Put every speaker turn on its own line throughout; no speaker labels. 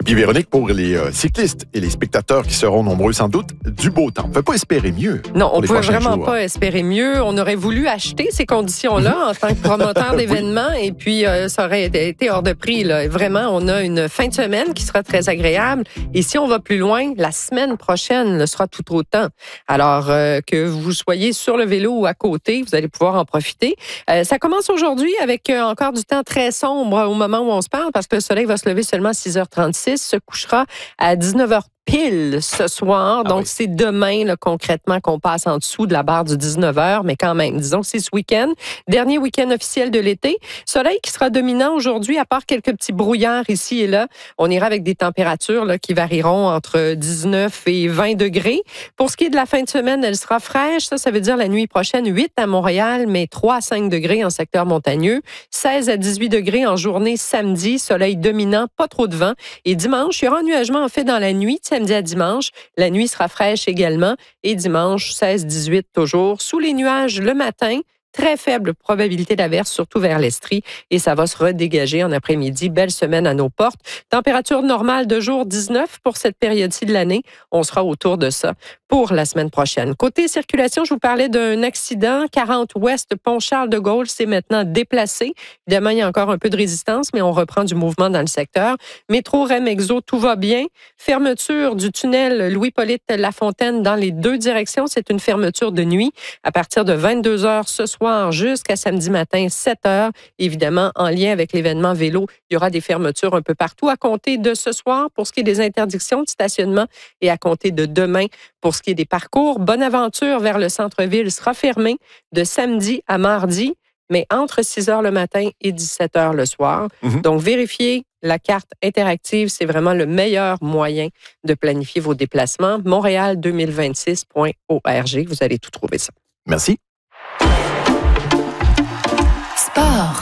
Puis Véronique, pour les cyclistes et les spectateurs qui seront nombreux sans doute, du beau temps. On ne peut pas espérer mieux.
Non, on ne peut vraiment pas espérer mieux. On aurait voulu acheter ces conditions-là en tant que promoteur d'événements et puis ça aurait été hors de prix. Là. Vraiment, on a une fin de semaine qui sera très agréable. Et si on va plus loin, la semaine prochaine le sera tout autant. Alors que vous soyez sur le vélo ou à côté, vous allez pouvoir en profiter. Ça commence aujourd'hui avec encore du temps très sombre au moment où on se parle parce que le soleil va se lever seulement à 6h36, se couchera à 19h pile ce soir. Donc, c'est demain, là, concrètement, qu'on passe en dessous de la barre du 19h, mais quand même, disons que c'est ce week-end. Dernier week-end officiel de l'été. Soleil qui sera dominant aujourd'hui, à part quelques petits brouillards ici et là. On ira avec des températures là, qui varieront entre 19 et 20 degrés. Pour ce qui est de la fin de semaine, elle sera fraîche. Ça veut dire la nuit prochaine, 8 à Montréal, mais 3 à 5 degrés en secteur montagneux. 16 à 18 degrés en journée samedi. Soleil dominant, pas trop de vent. Et dimanche, il y aura un nuagement en fait dans la nuit. Samedi à dimanche. La nuit sera fraîche également. Et dimanche, 16-18 toujours. Sous les nuages le matin. Très faible probabilité d'averse, surtout vers l'Estrie. Et ça va se redégager en après-midi. Belle semaine à nos portes. Température normale de jour 19 pour cette période-ci de l'année. On sera autour de ça pour la semaine prochaine. Côté circulation, je vous parlais d'un accident. 40 Ouest, pont Charles-de-Gaulle, s'est maintenant déplacé. Évidemment, il y a encore un peu de résistance, mais on reprend du mouvement dans le secteur. Métro Rem-Exo, tout va bien. Fermeture du tunnel Louis-Polyte Lafontaine dans les deux directions. C'est une fermeture de nuit à partir de 22h ce soir jusqu'à samedi matin, 7h. Évidemment, en lien avec l'événement vélo, il y aura des fermetures un peu partout à compter de ce soir pour ce qui est des interdictions de stationnement et à compter de demain pour ce qui est des parcours. Bonaventure vers le centre-ville sera fermé de samedi à mardi, mais entre 6h le matin et 17h le soir. Donc, vérifiez la carte interactive, c'est vraiment le meilleur moyen de planifier vos déplacements. Montréal2026.org, vous allez tout trouver ça.
Merci.
Sport.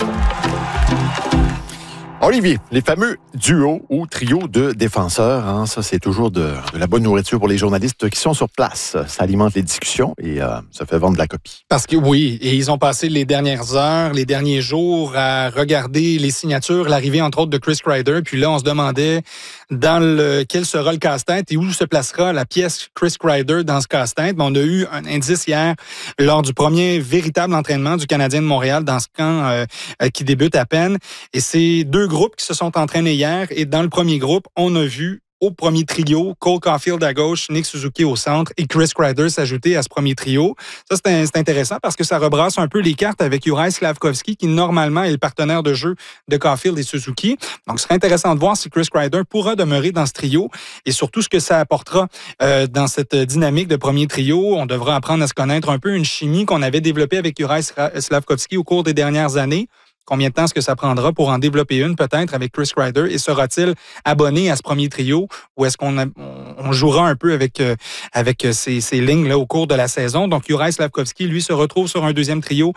Olivier, les fameux duos ou trios de défenseurs, hein, ça c'est toujours de la bonne nourriture pour les journalistes qui sont sur place. Ça alimente les discussions et ça fait vendre de la copie.
Parce que oui, et ils ont passé les dernières heures, les derniers jours à regarder les signatures, l'arrivée entre autres de Chris Kreider. Puis là, on se demandait quel sera le casse-tête et où se placera la pièce Chris Kreider dans ce casse-tête. On a eu un indice hier lors du premier véritable entraînement du Canadien de Montréal dans ce camp qui débute à peine. Et c'est deux groupes qui se sont entraînés hier. Et dans le premier groupe, on a vu au premier trio, Cole Caulfield à gauche, Nick Suzuki au centre et Chris Kreider s'ajouter à ce premier trio. Ça, c'est intéressant parce que ça rebrasse un peu les cartes avec Juraj Slafkovský qui, normalement, est le partenaire de jeu de Caulfield et Suzuki. Donc, ce serait intéressant de voir si Chris Kreider pourra demeurer dans ce trio et surtout ce que ça apportera dans cette dynamique de premier trio. On devra apprendre à se connaître un peu, une chimie qu'on avait développée avec Juraj Slafkovský au cours des dernières années. Combien de temps est-ce que ça prendra pour en développer une, peut-être, avec Chris Kreider? Et sera-t-il abonné à ce premier trio? Ou est-ce qu'on jouera un peu avec ces lignes-là au cours de la saison? Donc, Juraj Slafkovský, lui, se retrouve sur un deuxième trio